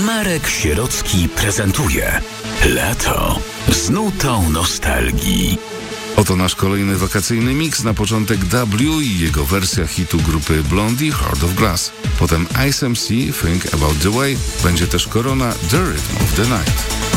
Marek Sierocki prezentuje Lato z nutą nostalgii. Oto nasz kolejny wakacyjny miks. Na początek W i jego wersja hitu grupy Blondie Heart of Glass. Potem Ice MC Think About the Way. Będzie też Korona The Rhythm of the Night.